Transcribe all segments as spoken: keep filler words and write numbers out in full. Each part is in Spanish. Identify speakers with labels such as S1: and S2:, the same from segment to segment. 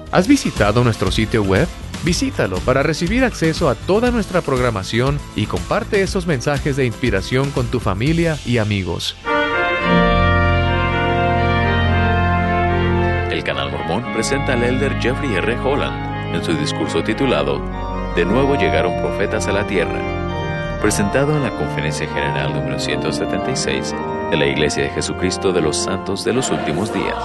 S1: ¿Has visitado nuestro sitio web? Visítalo para recibir acceso a toda nuestra programación y comparte esos mensajes de inspiración con tu familia y amigos.
S2: El Canal Mormón presenta al elder Jeffrey R. Holland en su discurso titulado De nuevo llegaron profetas a la tierra, presentado en la Conferencia General número ciento setenta y seis de la Iglesia de Jesucristo de los Santos de los Últimos Días.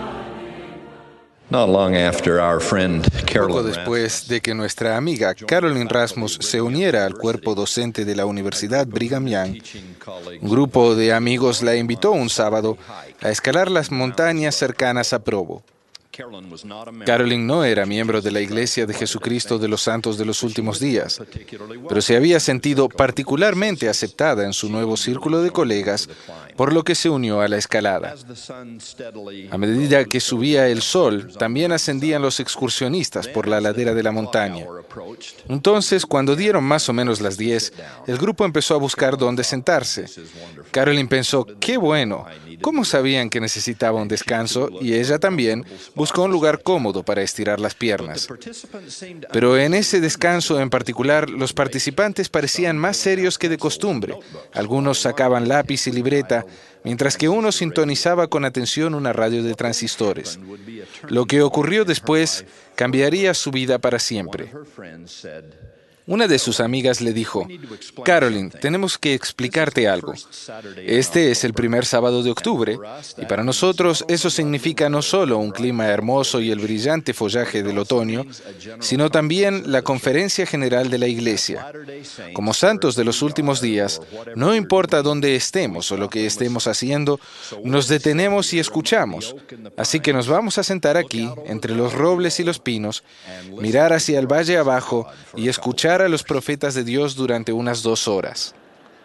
S3: Poco después de que nuestra amiga Carolyn Rasmus se uniera al cuerpo docente de la Universidad Brigham Young, un grupo de amigos la invitó un sábado a escalar las montañas cercanas a Provo. Carolyn no era miembro de la Iglesia de Jesucristo de los Santos de los Últimos Días, pero se había sentido particularmente aceptada en su nuevo círculo de colegas, por lo que se unió a la escalada. A medida que subía el sol, también ascendían los excursionistas por la ladera de la montaña. Entonces, cuando dieron más o menos las diez, el grupo empezó a buscar dónde sentarse. Carolyn pensó, ¡qué bueno! ¿Cómo sabían que necesitaba un descanso? Y ella también buscó un lugar cómodo para estirar las piernas. Pero en ese descanso en particular, los participantes parecían más serios que de costumbre. Algunos sacaban lápiz y libreta, mientras que uno sintonizaba con atención una radio de transistores. Lo que ocurrió después cambiaría su vida para siempre. Una de sus amigas le dijo, Carolyn, tenemos que explicarte algo. Este es el primer sábado de octubre, y para nosotros eso significa no solo un clima hermoso y el brillante follaje del otoño, sino también la conferencia general de la Iglesia. Como santos de los últimos días, no importa dónde estemos o lo que estemos haciendo, nos detenemos y escuchamos. Así que nos vamos a sentar aquí, entre los robles y los pinos, mirar hacia el valle abajo y escuchar a los profetas de Dios durante unas dos horas.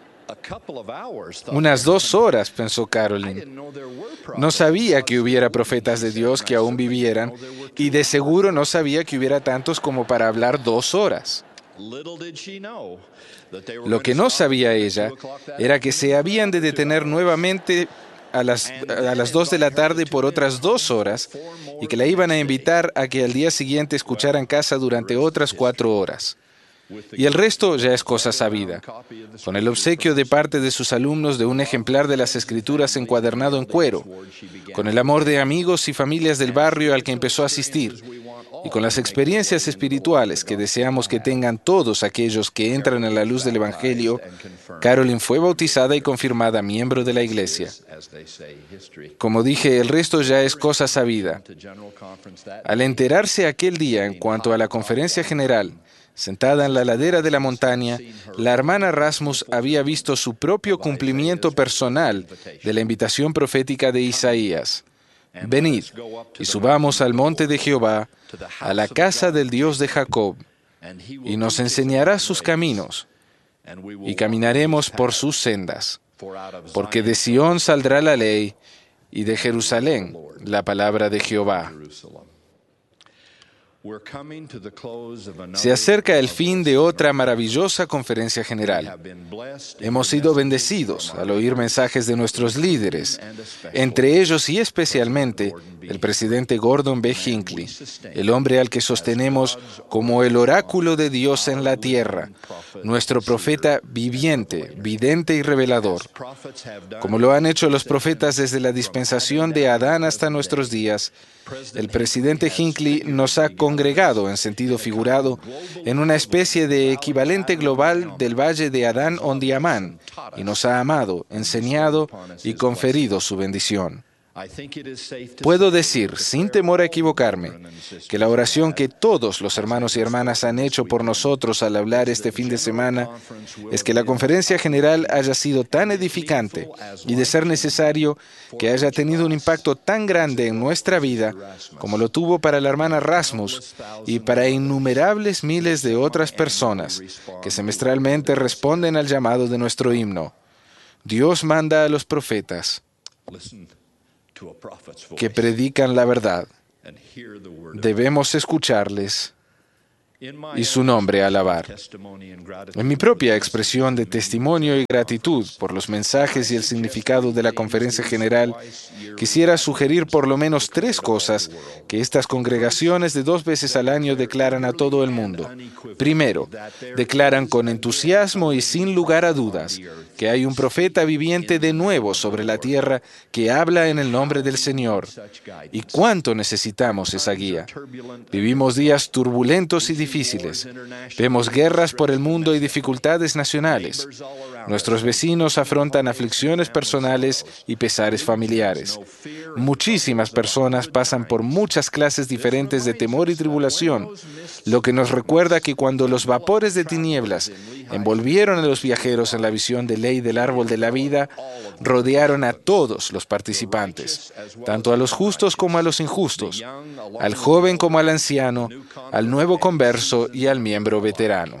S3: Unas dos horas, pensó Carolyn. No sabía que hubiera profetas de Dios que aún vivieran, y de seguro no sabía que hubiera tantos como para hablar dos horas. Lo que no sabía ella era que se habían de detener nuevamente a las, a las dos de la tarde por otras dos horas y que la iban a invitar a que al día siguiente escuchara en casa durante otras cuatro horas. Y el resto ya es cosa sabida. Con el obsequio de parte de sus alumnos de un ejemplar de las Escrituras encuadernado en cuero, con el amor de amigos y familias del barrio al que empezó a asistir, y con las experiencias espirituales que deseamos que tengan todos aquellos que entran a la luz del Evangelio, Carolyn fue bautizada y confirmada miembro de la Iglesia. Como dije, el resto ya es cosa sabida. Al enterarse aquel día en cuanto a la conferencia general, sentada en la ladera de la montaña, la hermana Rasmus había visto su propio cumplimiento personal de la invitación profética de Isaías. Venid y subamos al monte de Jehová, a la casa del Dios de Jacob, y nos enseñará sus caminos, y caminaremos por sus sendas. Porque de Sión saldrá la ley, y de Jerusalén la palabra de Jehová. Se acerca el fin de otra maravillosa conferencia general. Hemos sido bendecidos al oír mensajes de nuestros líderes, entre ellos y especialmente el presidente Gordon B. Hinckley, el hombre al que sostenemos como el oráculo de Dios en la tierra, nuestro profeta viviente, vidente y revelador. Como lo han hecho los profetas desde la dispensación de Adán hasta nuestros días, el presidente Hinckley nos ha congregado en sentido figurado en una especie de equivalente global del valle de Adán Ondiamán y nos ha amado, enseñado y conferido su bendición. Puedo decir, sin temor a equivocarme, que la oración que todos los hermanos y hermanas han hecho por nosotros al hablar este fin de semana es que la conferencia general haya sido tan edificante y, de ser necesario, que haya tenido un impacto tan grande en nuestra vida como lo tuvo para la hermana Rasmus y para innumerables miles de otras personas que semestralmente responden al llamado de nuestro himno. Dios manda a los profetas que predican la verdad. Debemos escucharles y su nombre alabar. En mi propia expresión de testimonio y gratitud por los mensajes y el significado de la Conferencia General, quisiera sugerir por lo menos tres cosas que estas congregaciones de dos veces al año declaran a todo el mundo. Primero, declaran con entusiasmo y sin lugar a dudas que hay un profeta viviente de nuevo sobre la tierra que habla en el nombre del Señor. ¿Y cuánto necesitamos esa guía? Vivimos días turbulentos y difíciles. Vemos guerras por el mundo y dificultades nacionales. Nuestros vecinos afrontan aflicciones personales y pesares familiares. Muchísimas personas pasan por muchas clases diferentes de temor y tribulación, lo que nos recuerda que cuando los vapores de tinieblas envolvieron a los viajeros en la visión de ley del árbol de la vida, rodearon a todos los participantes, tanto a los justos como a los injustos, al joven como al anciano, al nuevo converso y al miembro veterano.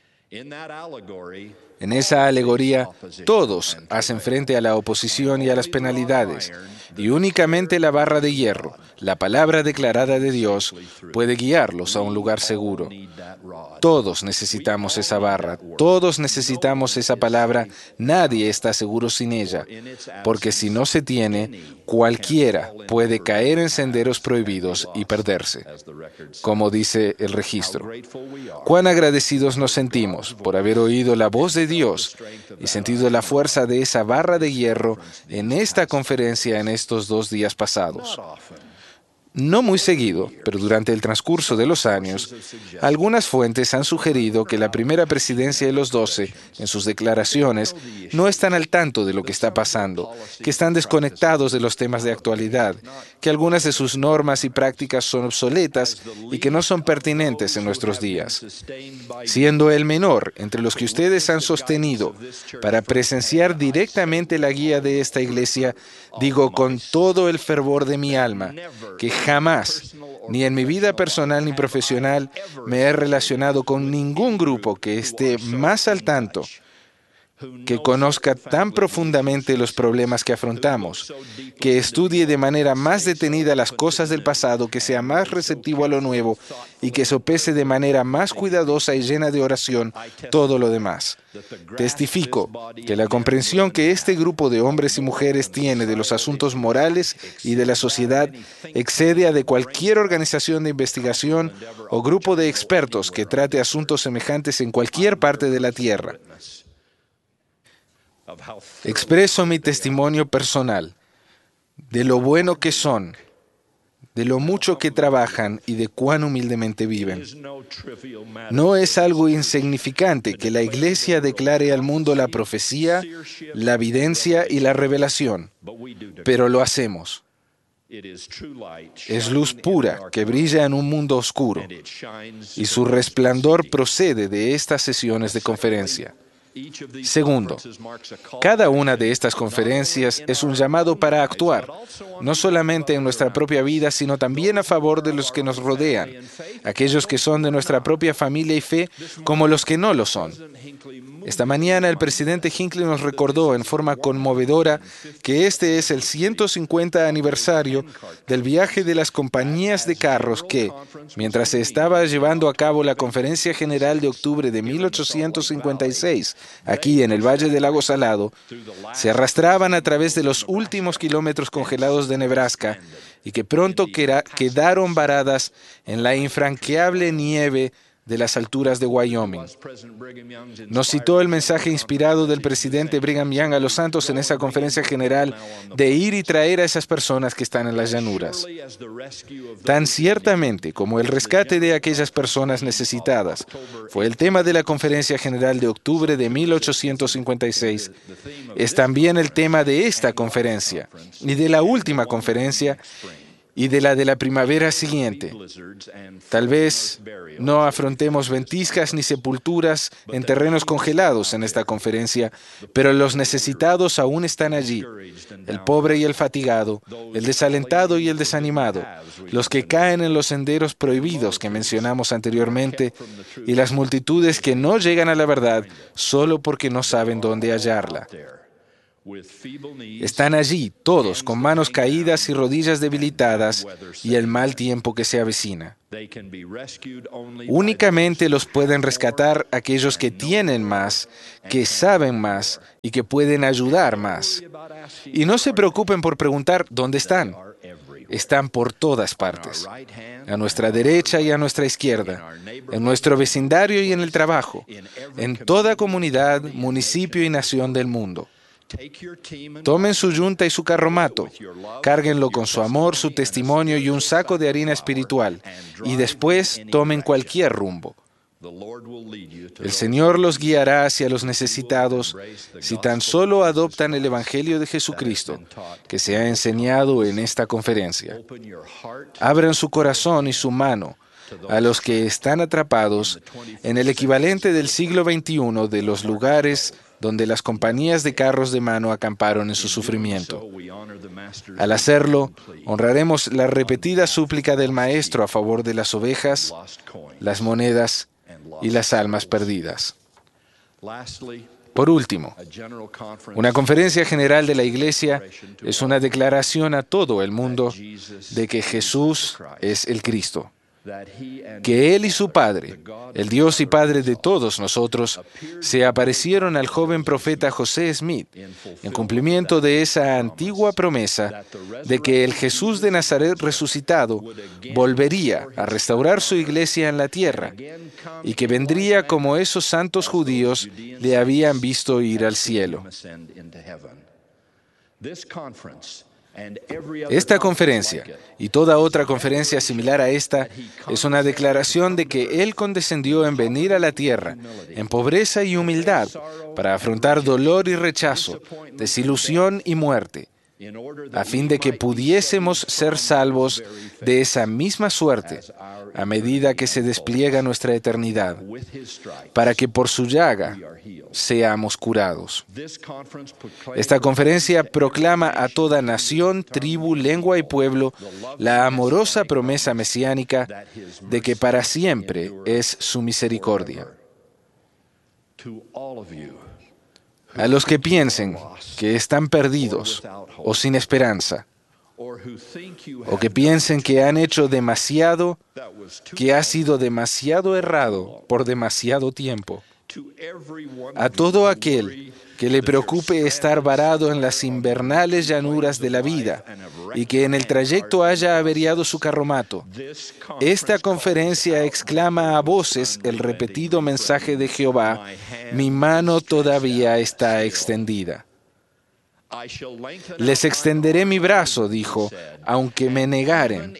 S3: En esa alegoría, todos hacen frente a la oposición y a las penalidades, y únicamente la barra de hierro, la palabra declarada de Dios, puede guiarlos a un lugar seguro. Todos necesitamos esa barra, todos necesitamos esa palabra, nadie está seguro sin ella, porque si no se tiene, cualquiera puede caer en senderos prohibidos y perderse, como dice el registro. Cuán agradecidos nos sentimos por haber oído la voz de Dios y sentido la fuerza de esa barra de hierro en esta conferencia en estos dos días pasados. No muy seguido, pero durante el transcurso de los años, algunas fuentes han sugerido que la primera presidencia de los doce, en sus declaraciones, no están al tanto de lo que está pasando, que están desconectados de los temas de actualidad, que algunas de sus normas y prácticas son obsoletas y que no son pertinentes en nuestros días. Siendo el menor entre los que ustedes han sostenido para presenciar directamente la guía de esta iglesia, digo con todo el fervor de mi alma, que jamás, ni en mi vida personal ni profesional, me he relacionado con ningún grupo que esté más al tanto, que conozca tan profundamente los problemas que afrontamos, que estudie de manera más detenida las cosas del pasado, que sea más receptivo a lo nuevo y que sopese de manera más cuidadosa y llena de oración todo lo demás. Testifico que la comprensión que este grupo de hombres y mujeres tiene de los asuntos morales y de la sociedad excede a de cualquier organización de investigación o grupo de expertos que trate asuntos semejantes en cualquier parte de la tierra. Expreso mi testimonio personal de lo bueno que son, de lo mucho que trabajan y de cuán humildemente viven. No es algo insignificante que la Iglesia declare al mundo la profecía, la evidencia y la revelación, pero lo hacemos. Es luz pura que brilla en un mundo oscuro, y su resplandor procede de estas sesiones de conferencia. Segundo, cada una de estas conferencias es un llamado para actuar, no solamente en nuestra propia vida, sino también a favor de los que nos rodean, aquellos que son de nuestra propia familia y fe, como los que no lo son. Esta mañana el presidente Hinckley nos recordó en forma conmovedora que este es el ciento cincuenta aniversario del viaje de las compañías de carros que, mientras se estaba llevando a cabo la Conferencia General de octubre de mil ochocientos cincuenta y seis, aquí en el Valle del Lago Salado, se arrastraban a través de los últimos kilómetros congelados de Nebraska y que pronto quedaron varadas en la infranqueable nieve de las alturas de Wyoming. Nos citó el mensaje inspirado del presidente Brigham Young a los santos en esa conferencia general de ir y traer a esas personas que están en las llanuras. Tan ciertamente como el rescate de aquellas personas necesitadas fue el tema de la conferencia general de octubre de mil ochocientos cincuenta y seis, es también el tema de esta conferencia y de la última conferencia y de la de la primavera siguiente. Tal vez no afrontemos ventiscas ni sepulturas en terrenos congelados en esta conferencia, pero los necesitados aún están allí, el pobre y el fatigado, el desalentado y el desanimado, los que caen en los senderos prohibidos que mencionamos anteriormente y las multitudes que no llegan a la verdad solo porque no saben dónde hallarla. Están allí todos con manos caídas y rodillas debilitadas y el mal tiempo que se avecina. Únicamente los pueden rescatar aquellos que tienen más, que saben más y que pueden ayudar más. Y no se preocupen por preguntar dónde están. Están por todas partes, a nuestra derecha y a nuestra izquierda, en nuestro vecindario y en el trabajo, en toda comunidad, municipio y nación del mundo. Tomen su yunta y su carromato, cárguenlo con su amor, su testimonio y un saco de harina espiritual, y después tomen cualquier rumbo. El Señor los guiará hacia los necesitados si tan solo adoptan el Evangelio de Jesucristo que se ha enseñado en esta conferencia. Abran su corazón y su mano a los que están atrapados en el equivalente del siglo veintiuno de los lugares donde las compañías de carros de mano acamparon en su sufrimiento. Al hacerlo, honraremos la repetida súplica del Maestro a favor de las ovejas, las monedas y las almas perdidas. Por último, una conferencia general de la Iglesia es una declaración a todo el mundo de que Jesús es el Cristo, que Él y su Padre, el Dios y Padre de todos nosotros, se aparecieron al joven profeta José Smith en cumplimiento de esa antigua promesa de que el Jesús de Nazaret resucitado volvería a restaurar su iglesia en la tierra y que vendría como esos santos judíos le habían visto ir al cielo. Esta conferencia y toda otra conferencia similar a esta es una declaración de que Él condescendió en venir a la tierra en pobreza y humildad para afrontar dolor y rechazo, desilusión y muerte, a fin de que pudiésemos ser salvos de esa misma suerte a medida que se despliega nuestra eternidad, para que por su llaga seamos curados. Esta conferencia proclama a toda nación, tribu, lengua y pueblo la amorosa promesa mesiánica de que para siempre es su misericordia. A los que piensen que están perdidos o sin esperanza, o que piensen que han hecho demasiado, que ha sido demasiado errado por demasiado tiempo, a todo aquel que le preocupe estar varado en las invernales llanuras de la vida y que en el trayecto haya averiado su carromato, esta conferencia exclama a voces el repetido mensaje de Jehová: mi mano todavía está extendida. Les extenderé mi brazo, dijo, aunque me negaren.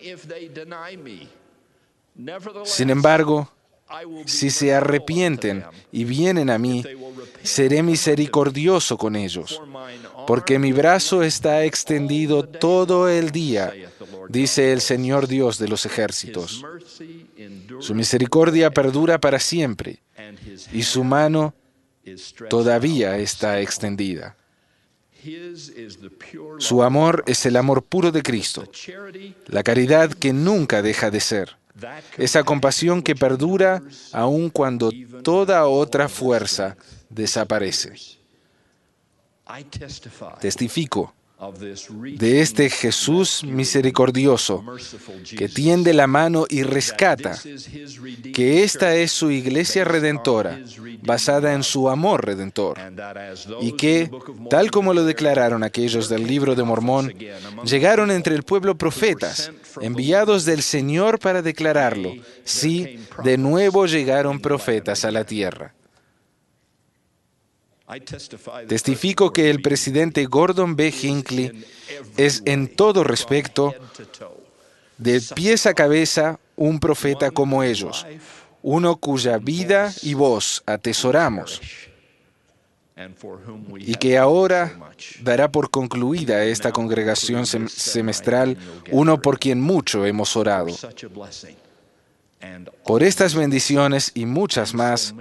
S3: Sin embargo, si se arrepienten y vienen a mí, seré misericordioso con ellos, porque mi brazo está extendido todo el día, dice el Señor Dios de los ejércitos. Su misericordia perdura para siempre, y su mano todavía está extendida. Su amor es el amor puro de Cristo, la caridad que nunca deja de ser, esa compasión que perdura aun cuando toda otra fuerza desaparece. Testifico de este Jesús misericordioso que tiende la mano y rescata, que esta es su iglesia redentora, basada en su amor redentor, y que, tal como lo declararon aquellos del libro de Mormón, llegaron entre el pueblo profetas, enviados del Señor para declararlo. Sí, de nuevo llegaron profetas a la tierra. Testifico que el presidente Gordon B. Hinckley es en todo respecto, de pies a cabeza, un profeta como ellos, uno cuya vida y voz atesoramos, y que ahora dará por concluida esta congregación sem- semestral, uno por quien mucho hemos orado. Por estas bendiciones y muchas más,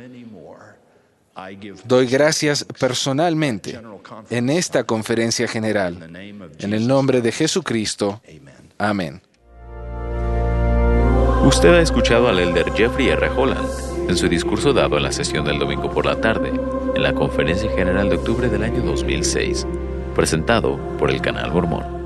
S3: doy gracias personalmente en esta conferencia general. En el nombre de Jesucristo. Amén.
S2: Usted ha escuchado al elder Jeffrey R. Holland en su discurso dado en la sesión del domingo por la tarde, en la Conferencia General de octubre del año dos mil seis. presentado por el Canal Mormón.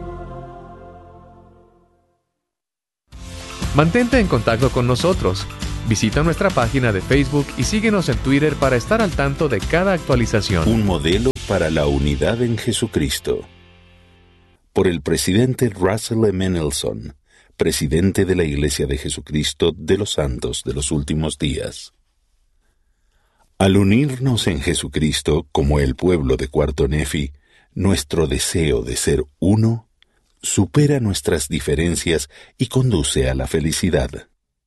S1: Mantente en contacto con nosotros. Visita nuestra página de Facebook y síguenos en Twitter para estar al tanto de cada actualización.
S4: Un modelo para la unidad en Jesucristo. Por el presidente Russell M. Nelson, presidente de la Iglesia de Jesucristo de los Santos de los Últimos Días. Al unirnos en Jesucristo como el pueblo de Cuarto Nefi, nuestro deseo de ser uno supera nuestras diferencias y conduce a la felicidad.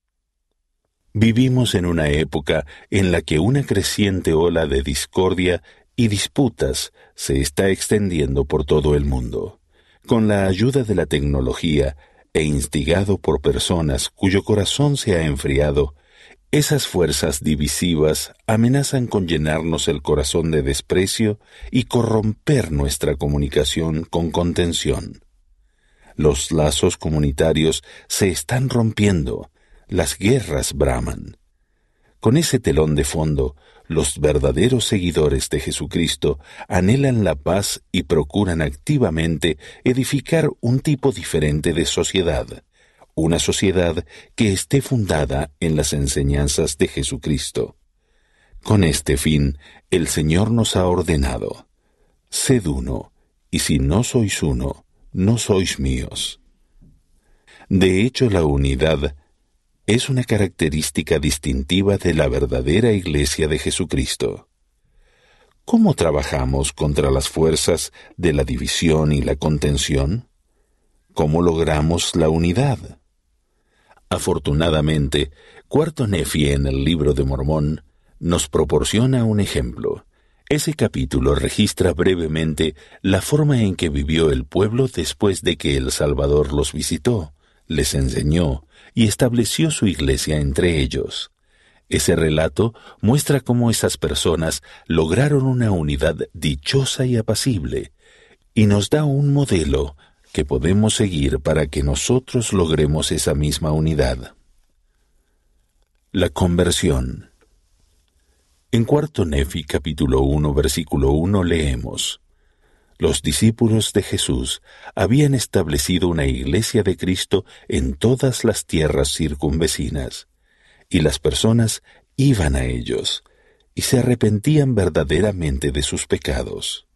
S4: Vivimos en una época en la que una creciente ola de discordia y disputas se está extendiendo por todo el mundo. Con la ayuda de la tecnología e instigado por personas cuyo corazón se ha enfriado, esas fuerzas divisivas amenazan con llenarnos el corazón de desprecio y corromper nuestra comunicación con contención. Los lazos comunitarios se están rompiendo, las guerras braman. Con ese telón de fondo, los verdaderos seguidores de Jesucristo anhelan la paz y procuran activamente edificar un tipo diferente de sociedad, una sociedad que esté fundada en las enseñanzas de Jesucristo. Con este fin, el Señor nos ha ordenado: sed uno, y si no sois uno, no sois míos. De hecho, la unidad es una característica distintiva de la verdadera Iglesia de Jesucristo. ¿Cómo trabajamos contra las fuerzas de la división y la contención? ¿Cómo logramos la unidad? Afortunadamente, Cuarto Nefi en el Libro de Mormón nos proporciona un ejemplo. Ese capítulo registra brevemente la forma en que vivió el pueblo después de que el Salvador los visitó, les enseñó y estableció su iglesia entre ellos. Ese relato muestra cómo esas personas lograron una unidad dichosa y apacible, y nos da un modelo que podemos seguir para que nosotros logremos esa misma unidad. La conversión. En Cuarto Nefi, capítulo uno, versículo uno, leemos: Los discípulos de Jesús habían establecido una iglesia de Cristo en todas las tierras circunvecinas, y las personas iban a ellos, y se arrepentían verdaderamente de sus pecados.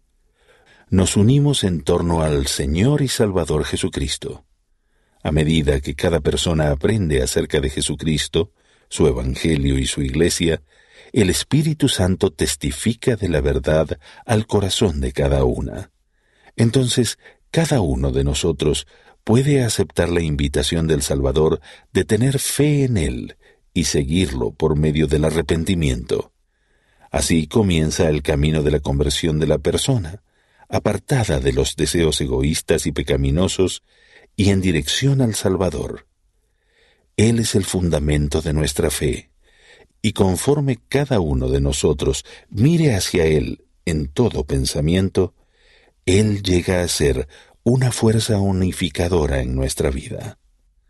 S4: Nos unimos en torno al Señor y Salvador Jesucristo. A medida que cada persona aprende acerca de Jesucristo, su Evangelio y su iglesia, el Espíritu Santo testifica de la verdad al corazón de cada una. Entonces, cada uno de nosotros puede aceptar la invitación del Salvador de tener fe en Él y seguirlo por medio del arrepentimiento. Así comienza el camino de la conversión de la persona, apartada de los deseos egoístas y pecaminosos y en dirección al Salvador. Él es el fundamento de nuestra fe, y conforme cada uno de nosotros mire hacia Él en todo pensamiento, Él llega a ser una fuerza unificadora en nuestra vida.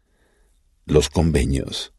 S4: Los convenios.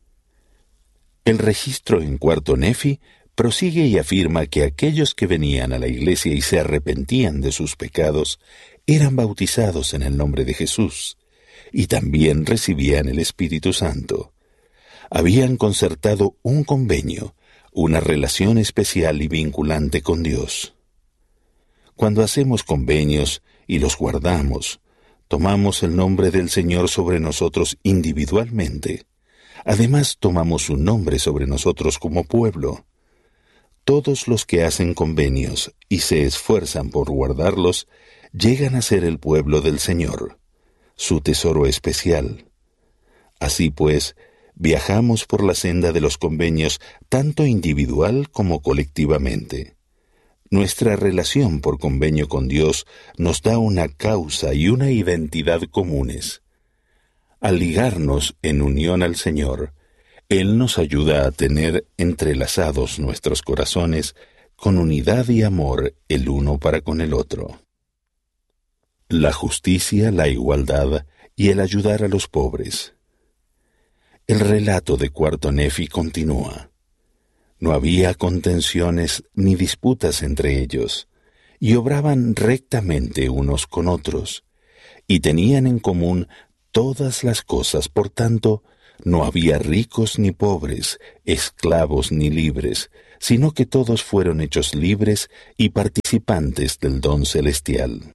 S4: El registro en Cuarto Nefi prosigue y afirma que aquellos que venían a la iglesia y se arrepentían de sus pecados eran bautizados en el nombre de Jesús, y también recibían el Espíritu Santo. Habían concertado un convenio, una relación especial y vinculante con Dios. Cuando hacemos convenios y los guardamos, tomamos el nombre del Señor sobre nosotros individualmente. Además, tomamos su nombre sobre nosotros como pueblo. Todos los que hacen convenios y se esfuerzan por guardarlos, llegan a ser el pueblo del Señor, su tesoro especial. Así pues, viajamos por la senda de los convenios tanto individual como colectivamente. Nuestra relación por convenio con Dios nos da una causa y una identidad comunes. Al ligarnos en unión al Señor, Él nos ayuda a tener entrelazados nuestros corazones con unidad y amor el uno para con el otro. La justicia, la igualdad y el ayudar a los pobres. El relato de Cuarto Nefi continúa. No había contenciones ni disputas entre ellos, y obraban rectamente unos con otros, y tenían en común todas las cosas. Por tanto, no había ricos ni pobres, esclavos ni libres, sino que todos fueron hechos libres y participantes del don celestial.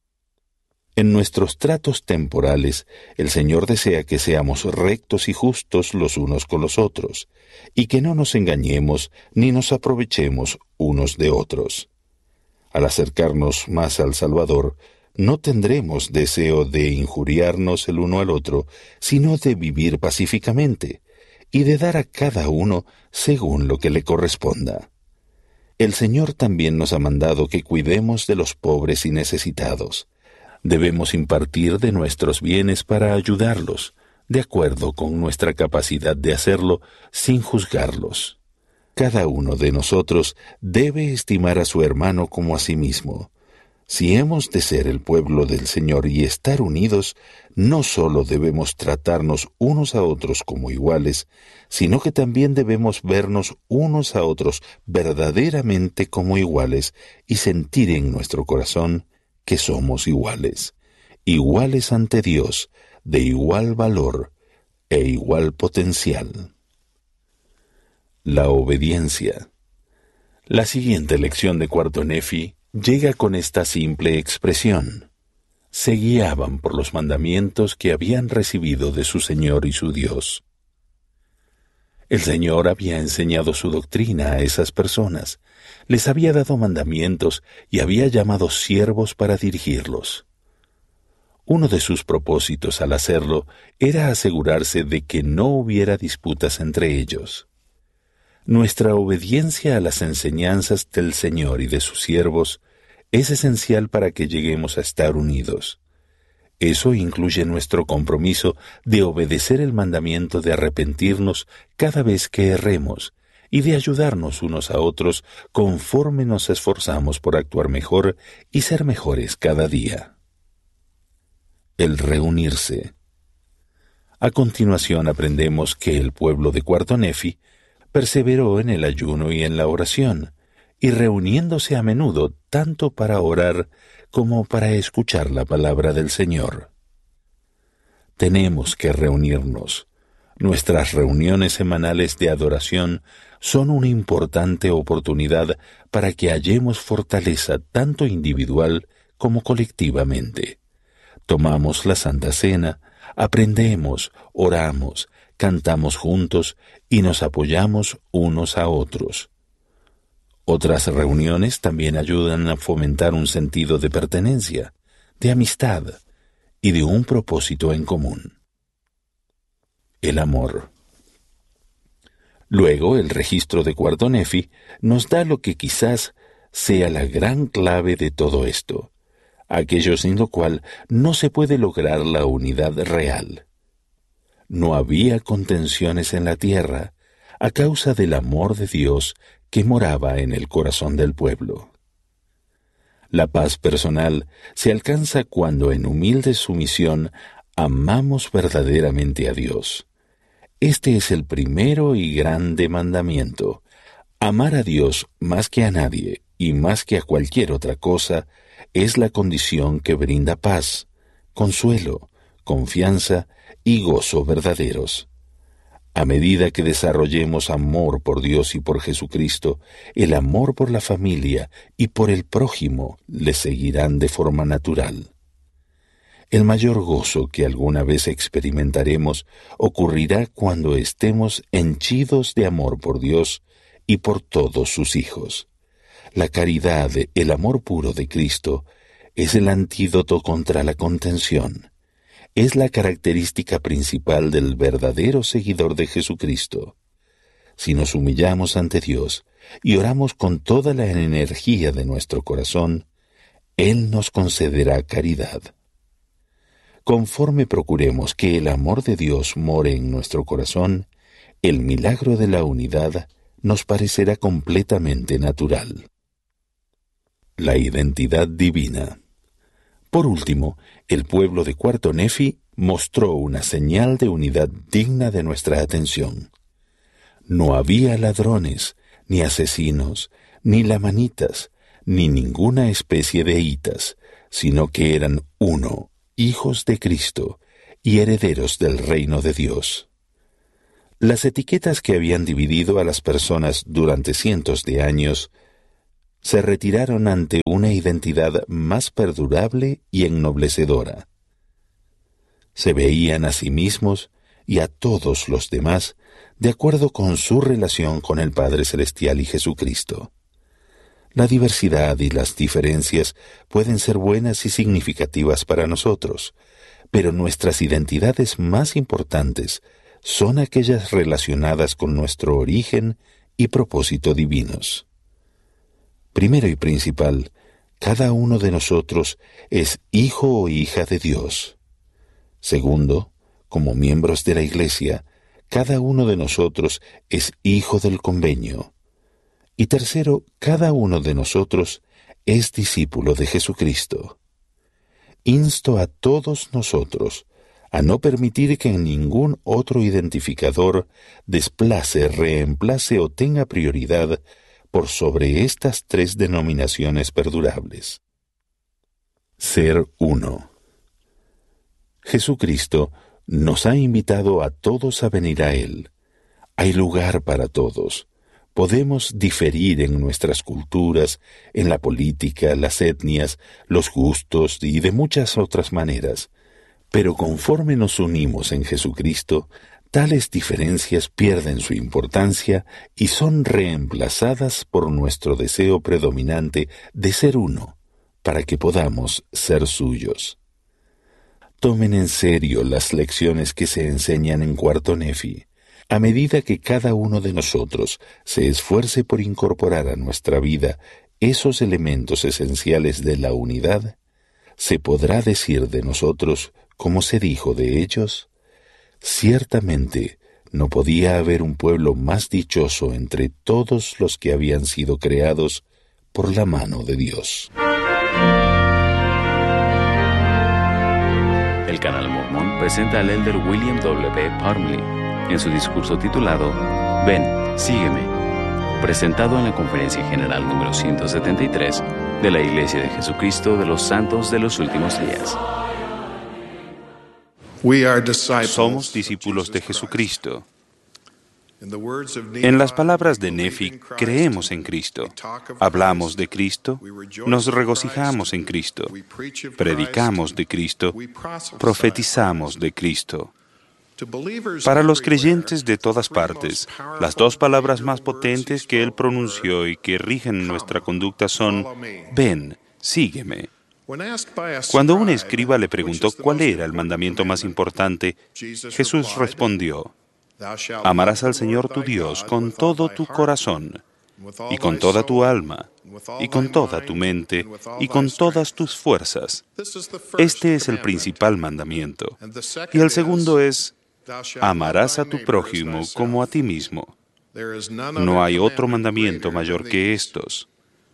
S4: En nuestros tratos temporales, el Señor desea que seamos rectos y justos los unos con los otros, y que no nos engañemos ni nos aprovechemos unos de otros. Al acercarnos más al Salvador, no tendremos deseo de injuriarnos el uno al otro, sino de vivir pacíficamente, y de dar a cada uno según lo que le corresponda. El Señor también nos ha mandado que cuidemos de los pobres y necesitados. Debemos impartir de nuestros bienes para ayudarlos, de acuerdo con nuestra capacidad de hacerlo sin juzgarlos. Cada uno de nosotros debe estimar a su hermano como a sí mismo. Si hemos de ser el pueblo del Señor y estar unidos, no solo debemos tratarnos unos a otros como iguales, sino que también debemos vernos unos a otros verdaderamente como iguales y sentir en nuestro corazón que somos iguales, iguales ante Dios, de igual valor e igual potencial. La obediencia. La siguiente lección de Cuarto Nefi llega con esta simple expresión: se guiaban por los mandamientos que habían recibido de su Señor y su Dios. El Señor había enseñado su doctrina a esas personas, les había dado mandamientos y había llamado siervos para dirigirlos. Uno de sus propósitos al hacerlo era asegurarse de que no hubiera disputas entre ellos. Nuestra obediencia a las enseñanzas del Señor y de sus siervos es esencial para que lleguemos a estar unidos. Eso incluye nuestro compromiso de obedecer el mandamiento de arrepentirnos cada vez que erremos y de ayudarnos unos a otros conforme nos esforzamos por actuar mejor y ser mejores cada día. El reunirse. A continuación aprendemos que el pueblo de Cuarto Nefi perseveró en el ayuno y en la oración, y reuniéndose a menudo tanto para orar como para escuchar la palabra del Señor. Tenemos que reunirnos. Nuestras reuniones semanales de adoración son una importante oportunidad para que hallemos fortaleza tanto individual como colectivamente. Tomamos la Santa Cena, aprendemos, oramos, cantamos juntos y nos apoyamos unos a otros. Otras reuniones también ayudan a fomentar un sentido de pertenencia, de amistad y de un propósito en común. El amor. Luego, el registro de Cuarto Nefi nos da lo que quizás sea la gran clave de todo esto, aquello sin lo cual no se puede lograr la unidad real. No había contenciones en la tierra a causa del amor de Dios que moraba en el corazón del pueblo. La paz personal se alcanza cuando en humilde sumisión amamos verdaderamente a Dios. Este es el primero y grande mandamiento. Amar a Dios más que a nadie y más que a cualquier otra cosa es la condición que brinda paz, consuelo, confianza y gozo verdaderos. A medida que desarrollemos amor por Dios y por Jesucristo, el amor por la familia y por el prójimo le seguirán de forma natural. El mayor gozo que alguna vez experimentaremos ocurrirá cuando estemos henchidos de amor por Dios y por todos sus hijos. La caridad, el amor puro de Cristo, es el antídoto contra la contención. Es la característica principal del verdadero seguidor de Jesucristo. Si nos humillamos ante Dios y oramos con toda la energía de nuestro corazón, Él nos concederá caridad. Conforme procuremos que el amor de Dios more en nuestro corazón, el milagro de la unidad nos parecerá completamente natural. La identidad divina. Por último, el pueblo de Cuarto Nefi mostró una señal de unidad digna de nuestra atención. No había ladrones, ni asesinos, ni lamanitas, ni ninguna especie de hitas, sino que eran uno, hijos de Cristo y herederos del reino de Dios. Las etiquetas que habían dividido a las personas durante cientos de años se retiraron ante una identidad más perdurable y ennoblecedora. Se veían a sí mismos y a todos los demás de acuerdo con su relación con el Padre Celestial y Jesucristo. La diversidad y las diferencias pueden ser buenas y significativas para nosotros, pero nuestras identidades más importantes son aquellas relacionadas con nuestro origen y propósito divinos. Primero y principal, cada uno de nosotros es hijo o hija de Dios. Segundo, como miembros de la Iglesia, cada uno de nosotros es hijo del convenio. Y tercero, cada uno de nosotros es discípulo de Jesucristo. Insto a todos nosotros a no permitir que ningún otro identificador desplace, reemplace o tenga prioridad por sobre estas tres denominaciones perdurables. Ser uno. Jesucristo nos ha invitado a todos a venir a Él. Hay lugar para todos. Podemos diferir en nuestras culturas, en la política, las etnias, los gustos y de muchas otras maneras, pero conforme nos unimos en Jesucristo, tales diferencias pierden su importancia y son reemplazadas por nuestro deseo predominante de ser uno, para que podamos ser suyos. Tomen en serio las lecciones que se enseñan en Cuarto Nefi. A medida que cada uno de nosotros se esfuerce por incorporar a nuestra vida esos elementos esenciales de la unidad, se podrá decir de nosotros, como se dijo de ellos, ciertamente no podía haber un pueblo más dichoso entre todos los que habían sido creados por la mano de Dios.
S2: El Canal Mormón presenta al elder William W. Parmley en su discurso titulado Ven, sígueme, presentado en la Conferencia General número ciento setenta y tres de la Iglesia de Jesucristo de los Santos de los Últimos Días.
S5: Somos discípulos de Jesucristo. En las palabras de Nefi, creemos en Cristo, hablamos de Cristo, nos regocijamos en Cristo, predicamos de Cristo, profetizamos de Cristo. Para los creyentes de todas partes, las dos palabras más potentes que Él pronunció y que rigen nuestra conducta son, ven, sígueme. Cuando un escriba le preguntó cuál era el mandamiento más importante, Jesús respondió, amarás al Señor tu Dios con todo tu corazón, y con toda tu alma, y con toda tu mente, y con todas tus fuerzas. Este es el principal mandamiento. Y el segundo es, amarás a tu prójimo como a ti mismo. No hay otro mandamiento mayor que estos.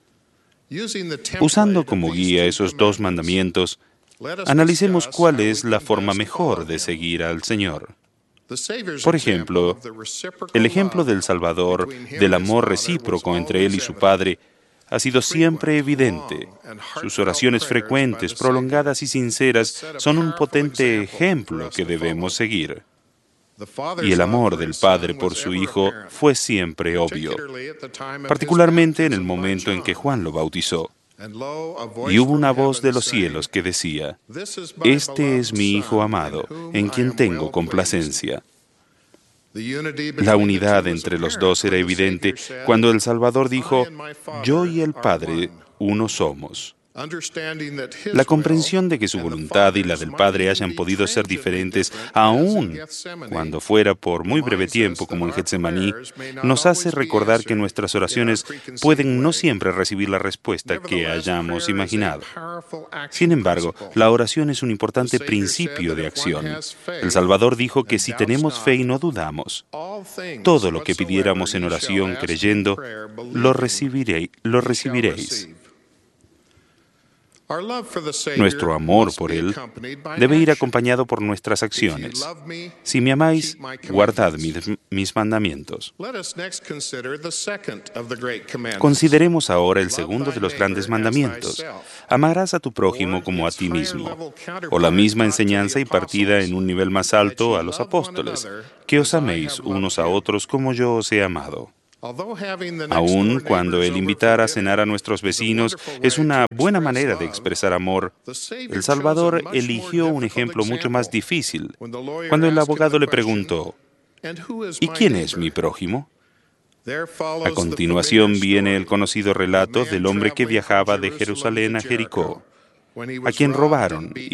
S5: Usando como guía esos dos mandamientos, analicemos cuál es la forma mejor de seguir al Señor. Por ejemplo, el ejemplo del Salvador, del amor recíproco entre Él y su Padre, ha sido siempre evidente. Sus oraciones frecuentes, prolongadas y sinceras son un potente ejemplo que debemos seguir. Y el amor del Padre por su Hijo fue siempre obvio, particularmente en el momento en que Juan lo bautizó. Y hubo una voz de los cielos que decía, «Este es mi Hijo amado, en quien tengo complacencia». La unidad entre los dos era evidente cuando el Salvador dijo, «Yo y el Padre uno somos». La comprensión de que su voluntad y la del Padre hayan podido ser diferentes, aun cuando fuera por muy breve tiempo, como en Getsemaní, nos hace recordar que nuestras oraciones pueden no siempre recibir la respuesta que hayamos imaginado. Sin embargo, la oración es un importante principio de acción. El Salvador dijo que si tenemos fe y no dudamos, todo lo que pidiéramos en oración creyendo, lo recibiré- lo recibiréis. Nuestro amor por Él debe ir acompañado por nuestras acciones. Si me amáis, guardad mis, mis mandamientos. Consideremos ahora el segundo de los grandes mandamientos. Amarás a tu prójimo como a ti mismo. O la misma enseñanza impartida en un nivel más alto a los apóstoles, que os améis unos a otros como yo os he amado. Aun cuando el invitar a cenar a nuestros vecinos es una buena manera de expresar amor, el Salvador eligió un ejemplo mucho más difícil cuando el abogado le preguntó, ¿y quién es mi prójimo? A continuación viene el conocido relato del hombre que viajaba de Jerusalén a Jericó, a quien robaron